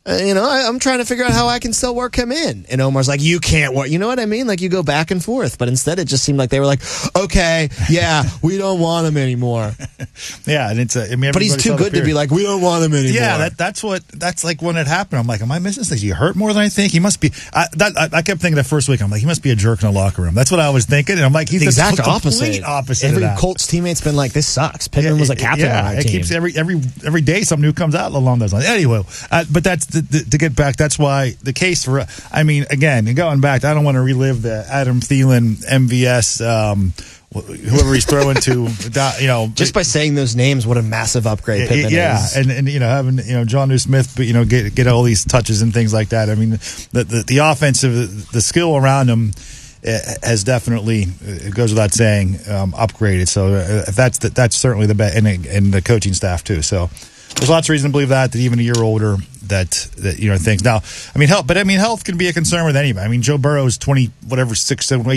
I'm trying to figure out how I can still work him in. And Omar's like, you can't work. You know what I mean? Like, you go back and forth. But instead, it just seemed like they were like, okay, yeah, we don't want him anymore. Yeah, and but he's too good to be like, we don't want him anymore. Yeah, that's like when it happened. I'm like, am I missing things? He hurt more than I think. He must be. I kept thinking that first week. I'm like, he must be a jerk in the locker room. That's what I was thinking. And I'm like, he's the exact opposite. Every Colts teammate's been like, this sucks. Pittman was a captain on our team. It keeps every day something new comes out along those lines. Anyway, but that's to get back. That's why the case for. I mean, again, going back, I don't want to relive the Adam Thielen MVS. Whoever he's throwing to, just by saying those names, what a massive upgrade Pittman is. and having John Smith, get all these touches and things like that. I mean, the offensive, the skill around him has definitely, it goes without saying, upgraded. So that's certainly the best, and the coaching staff too. So there's lots of reason to believe that even a year older, that things now. I mean, health can be a concern with anybody. I mean, Joe Burrow's 6, 7, 8